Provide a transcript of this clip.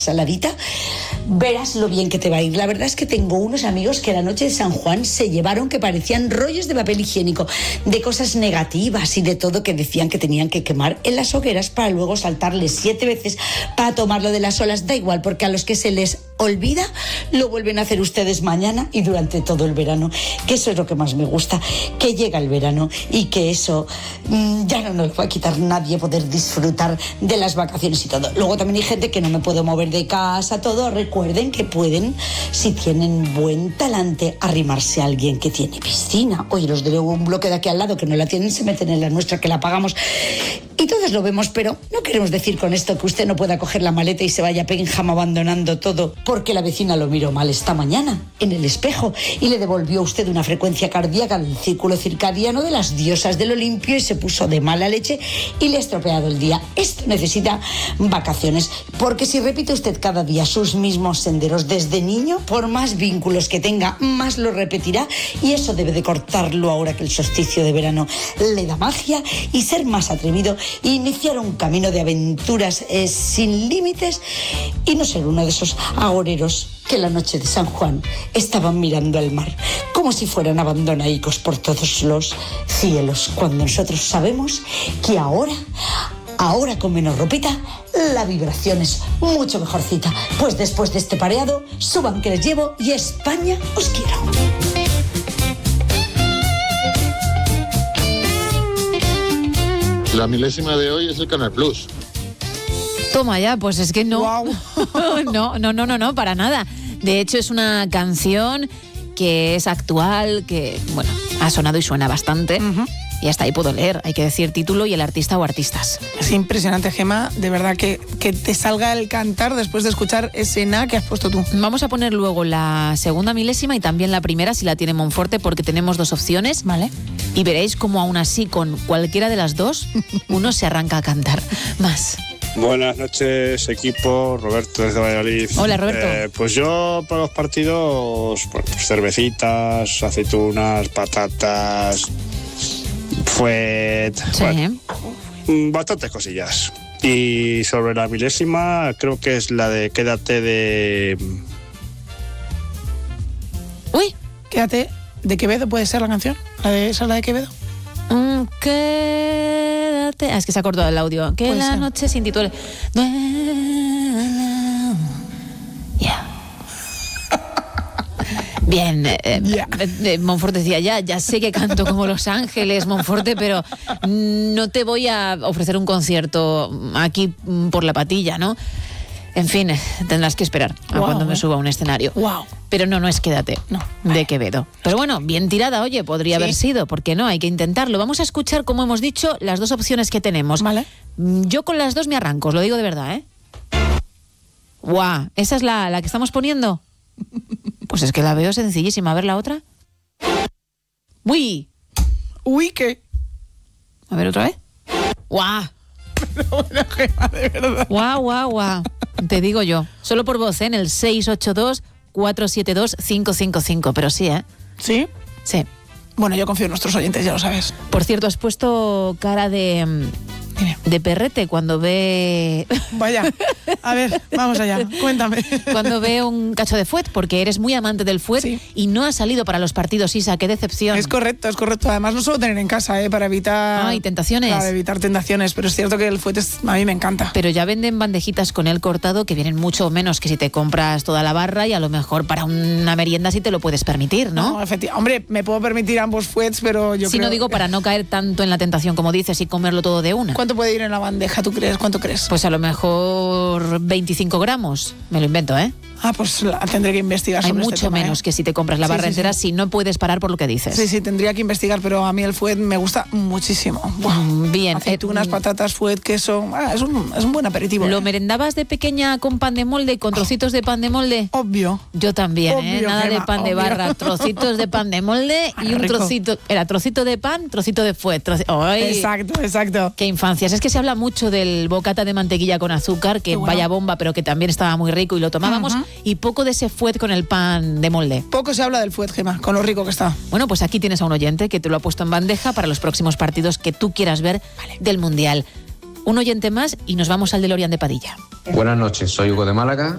saladita, verás lo bien que te va a ir. La verdad es que tengo unos amigos que la noche de San Juan se llevaron que parecían rollos de papel higiénico, de cosas negativas y de todo que decían que tenían que quemar en las hogueras para luego saltarles 7 veces para tomarlo de las olas. Da igual, porque a los que se les olvida lo vuelven a hacer ustedes mañana y durante todo el verano, que eso es lo que más me gusta, que llega el verano y que eso ya no nos va a quitar nadie poder disfrutar de las vacaciones y todo. Luego también hay gente que no me puedo mover de casa, todo. Recuerden que pueden, si tienen buen talante, arrimarse a alguien que tiene piscina. Oye, los de un bloque de aquí al lado que no la tienen se meten en la nuestra, que la pagamos y todos lo vemos, pero no queremos decir con esto que usted no pueda coger la maleta y se vaya a Penjam abandonando todo porque la vecina lo miró mal esta mañana en el espejo y le devolvió a usted una frecuencia cardíaca del círculo circadiano de las diosas del Olimpio y se puso de mala leche y le ha estropeado el día. Esto necesita vacaciones, porque si repite usted cada día sus mismos senderos desde niño, por más vínculos que tenga, más lo repetirá, y eso debe de cortarlo ahora que el solsticio de verano le da magia, y ser más atrevido e iniciar un camino de aventuras sin límites y no ser uno de esos agoreros que la noche de San Juan estaban mirando al mar como si fueran abandonaicos por todos los cielos, cuando nosotros sabemos que ahora con menos ropita la vibración es mucho mejorcita. Pues después de este pareado, suban que les llevo y España os quiero. La milésima de hoy es el Canal Plus. Toma ya, pues es que no. Wow. No, para nada. De hecho, es una canción que es actual, que, bueno, ha sonado y suena bastante. Uh-huh. Y hasta ahí puedo leer, hay que decir título y el artista o artistas. Es impresionante, Gemma, de verdad que te salga el cantar después de escuchar ese na que has puesto tú. Vamos a poner luego la segunda milésima y también la primera si la tiene Monforte, porque tenemos 2 opciones. Vale. Y veréis cómo aún así con cualquiera de las dos uno se arranca a cantar más. Buenas noches, equipo. Roberto desde Valladolid. Hola, Roberto. Pues yo para los partidos, pues cervecitas, aceitunas, patatas, fuet, sí. Bueno, bastantes cosillas. Y sobre la milésima, creo que es la de Quédate de... Uy, Quédate de Quevedo, ¿puede ser la canción? ¿Esa es la de Quevedo? Quédate... es que se ha cortado el audio. Que la noche sin título... Ya. Bien, Monforte decía, ya sé que canto como Los Ángeles, Monforte, pero no te voy a ofrecer un concierto aquí por la patilla, ¿no? En fin, tendrás que esperar a cuando me suba a un escenario. Wow. Pero no es Quédate, no, de Quevedo. Pero bueno, bien tirada, oye, podría haber sido, ¿por qué no? Hay que intentarlo. Vamos a escuchar, como hemos dicho, las 2 opciones que tenemos. Vale. Yo con las 2 me arranco, os lo digo de verdad, ¿eh? ¡Guau! ¿Esa es la que estamos poniendo? Pues es que la veo sencillísima. A ver la otra. ¡Uy! ¡Uy, qué! A ver otra vez. ¡Guau! Bueno, Gemma, de verdad. ¡Guau! Te digo yo. Solo por voz, ¿eh? En el 682-472-555. Pero sí, ¿eh? ¿Sí? Sí. Bueno, yo confío en nuestros oyentes, ya lo sabes. Por cierto, has puesto cara de perrete cuando ve... Vaya, a ver, vamos allá, cuéntame. Cuando ve un cacho de fuet, porque eres muy amante del fuet y no has salido para los partidos, Isa, qué decepción. Es correcto. Además no suelo tener en casa, para evitar... Ay, tentaciones. Para evitar tentaciones, pero es cierto que el fuet a mí me encanta. Pero ya venden bandejitas con él cortado que vienen mucho menos que si te compras toda la barra, y a lo mejor para una merienda sí te lo puedes permitir, ¿no? No, efectivamente. Hombre, me puedo permitir ambos fuets, pero yo creo... no digo para no caer tanto en la tentación como dices y comerlo todo de una. ¿Cuánto puede ir en la bandeja, tú crees? ¿Cuánto crees? Pues a lo mejor 25 gramos. Me lo invento, ¿eh? Ah, pues tendré que investigar sobre este tema. Hay mucho menos que si te compras la barra entera, si no puedes parar por lo que dices. Sí, tendría que investigar, pero a mí el fuet me gusta muchísimo. Wow. Bien. Aceitunas, patatas, fuet, queso. Es un buen aperitivo. ¿Lo merendabas de pequeña con pan de molde, con trocitos de pan de molde? Obvio. Yo también, obvio, nada Gemma, de pan de barra, trocitos de pan de molde y un trocito. Era trocito de pan, trocito de fuet. Exacto. Qué infancias. Es que se habla mucho del bocata de mantequilla con azúcar, que vaya bomba, pero que también estaba muy rico y lo tomábamos, y poco de ese fuet con el pan de molde. Poco se habla del fuet, Gemma, con lo rico que está. Bueno, pues aquí tienes a un oyente que te lo ha puesto en bandeja para los próximos partidos que tú quieras ver del Mundial. Un oyente más y nos vamos al DeLorean de Padilla. Buenas noches, soy Hugo de Málaga